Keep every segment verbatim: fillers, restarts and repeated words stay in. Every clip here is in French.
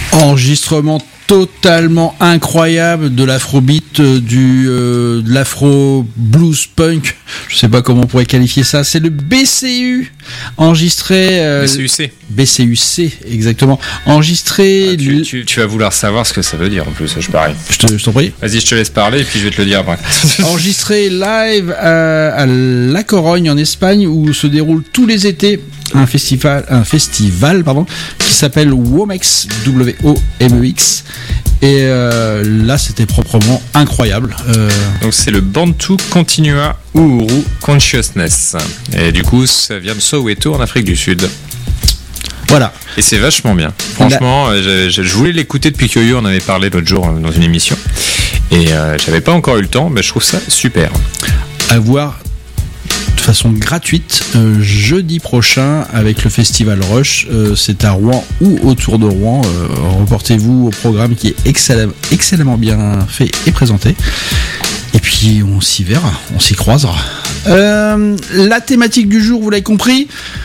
Enregistrement totalement incroyable de l'afrobeat, euh, du euh, de l'afro blues punk, je sais pas comment on pourrait qualifier ça, c'est le B C U enregistré euh, B C U C B C U C exactement enregistré. Ah, tu, le... tu, tu vas vouloir savoir ce que ça veut dire en plus, je parie. Je, te, je t'en prie. Vas-y, je te laisse parler et puis je vais te le dire après. Enregistré live à, à La Corogne en Espagne, où se déroule tous les étés un festival, un festival pardon, qui s'appelle Womex, W O M E X. Et euh, là, c'était proprement incroyable. Euh... Donc, c'est le Bantu Continua Uhuru Consciousness. Et du coup, ça vient de Soweto, en Afrique du Sud. Voilà. Et c'est vachement bien. Franchement, là... je, je, je voulais l'écouter depuis que Yo en avait parlé l'autre jour dans une émission. Et euh, j'avais pas encore eu le temps, mais je trouve ça super. À voir de façon gratuite euh, jeudi prochain avec le Festival Rush. Euh, c'est à Rouen ou autour de Rouen. Euh, reportez-vous au programme qui est excellent, excellemment bien fait et présenté. Et puis on s'y verra, on s'y croisera. Euh, la thématique du jour, vous l'avez compris,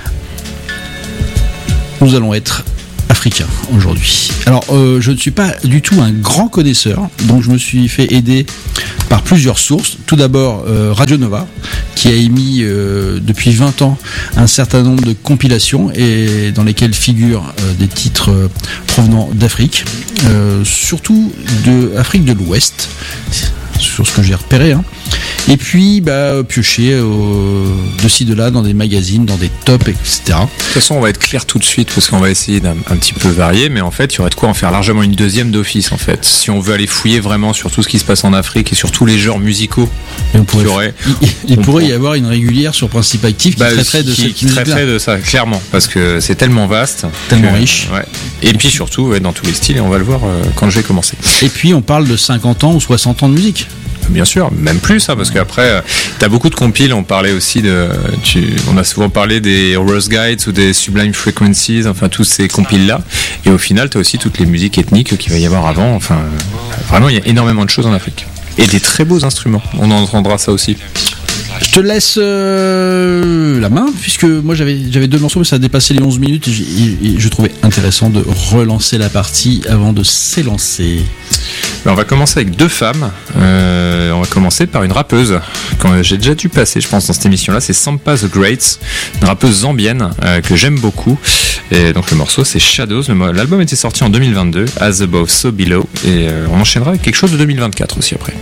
nous allons être africains aujourd'hui. Alors euh, je ne suis pas du tout un grand connaisseur, donc je me suis fait aider par plusieurs sources. Tout d'abord euh, Radio Nova, qui a émis euh, depuis vingt ans un certain nombre de compilations et dans lesquelles figurent euh, des titres euh, provenant d'Afrique, euh, surtout de Afrique de l'Ouest, sur ce que j'ai repéré, hein. Et puis bah, piocher euh, de ci de là dans des magazines, dans des tops, et cetera. De toute façon, on va être clair tout de suite parce qu'on va essayer d'un un petit peu varier, mais en fait, il y aurait de quoi en faire largement une deuxième d'office en fait. Si on veut aller fouiller vraiment sur tout ce qui se passe en Afrique et sur tous les genres musicaux, et on pourrait, aurait, il, il on pourrait y avoir une régulière sur Principe Actif qui bah, traiterait de qui, cette qui traiterait de ça clairement, parce que c'est tellement vaste, tellement que, riche. Ouais. Et puis surtout ouais, dans tous les styles, et on va le voir euh, quand je vais commencer. Et puis on parle de cinquante ans ou soixante ans de musique. Bien sûr, même plus, hein, parce qu'après, t'as beaucoup de compiles. On parlait aussi de, tu, on a souvent parlé des Rose Guides ou des Sublime Frequencies, enfin tous ces compiles-là. Et au final, t'as aussi toutes les musiques ethniques qu'il va y avoir avant. Enfin, vraiment, il y a énormément de choses en Afrique et des très beaux instruments. On entendra ça aussi. Je te laisse euh, la main, puisque moi j'avais, j'avais deux morceaux, mais ça a dépassé les onze minutes et, et, et je trouvais intéressant de relancer la partie avant de s'élancer. On va commencer avec deux femmes. Euh, on va commencer par une rappeuse que j'ai déjà dû passer, je pense, dans cette émission-là. C'est Sampa the Great, une rappeuse zambienne euh, que j'aime beaucoup. Et donc le morceau, c'est Shadows. L'album était sorti en deux mille vingt-deux, As Above, So Below. Et euh, on enchaînera avec quelque chose de deux mille vingt-quatre aussi après.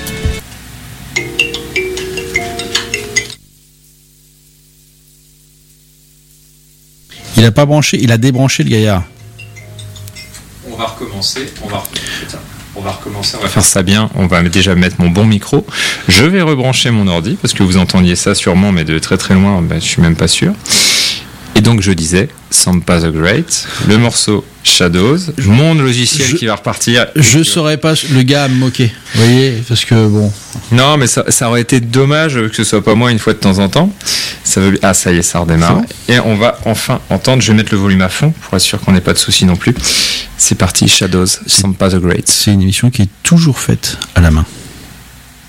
Il a pas branché, il a débranché le gaillard. On va recommencer. On va, putain, on va recommencer. On va faire ça bien. On va déjà mettre mon bon micro. Je vais rebrancher mon ordi parce que vous entendiez ça sûrement, mais de très très loin, ben, je suis même pas sûr. Et donc je disais Sampa the Great, le morceau Shadows, mon logiciel je, qui va repartir. Je saurais pas le gars à me moquer, vous voyez, parce que bon. Non, mais ça, ça aurait été dommage que ce soit pas moi une fois de temps en temps. Ça veut... Ah, ça y est, ça redémarre. Et on va enfin entendre. Je vais mettre le volume à fond pour être sûr qu'on n'ait pas de soucis non plus. C'est parti, Shadows, Sampa the Great. C'est une émission qui est toujours faite à la main.